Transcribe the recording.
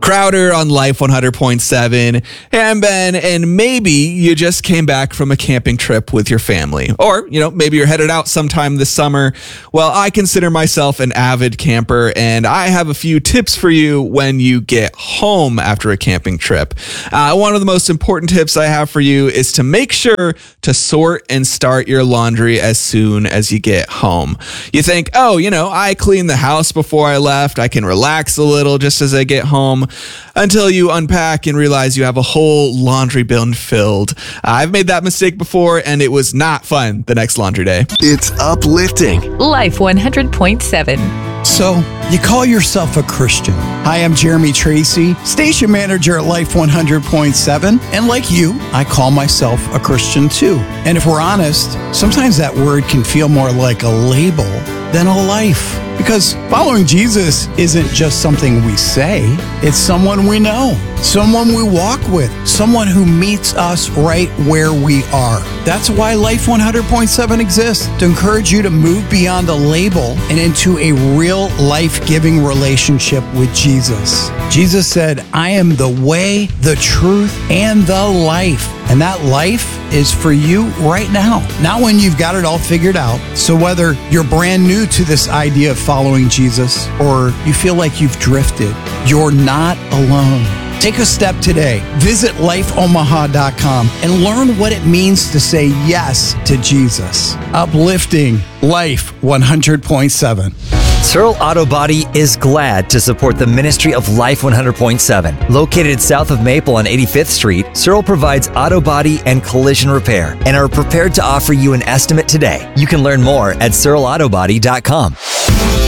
Crowder on Life 100.7, and Ben, and maybe you just came back from a camping trip with your family. Or, maybe you're headed out sometime this summer. Well, I consider myself an avid camper, and I have a few tips for you when you get home after a camping trip. One of the most important tips I have for you is to make sure to sort and start your laundry as soon as you get home. You think, I cleaned the house before I left. I can relax a little just as I get home, until you unpack and realize you have a whole laundry bin filled. I've made that mistake before, and it was not fun the next laundry day. It's uplifting. Life 100.7. So, you call yourself a Christian. Hi, I'm Jeremy Tracy, station manager at Life 100.7. And like you, I call myself a Christian too. And if we're honest, sometimes that word can feel more like a label than a life. Because following Jesus isn't just something we say, it's someone we know, someone we walk with, someone who meets us right where we are. That's why Life 100.7 exists, to encourage you to move beyond a label and into a real life-giving relationship with Jesus. Jesus said, I am the way, the truth, and the life. And that life is for you right now, not when you've got it all figured out. So whether you're brand new to this idea of following Jesus or you feel like you've drifted, you're not alone. Take a step today. Visit lifeomaha.com and learn what it means to say yes to Jesus. Uplifting Life 100.7. Searle Auto Body is glad to support the ministry of Life 100.7. Located south of Maple on 85th Street, Searle provides auto body and collision repair and are prepared to offer you an estimate today. You can learn more at searleautobody.com.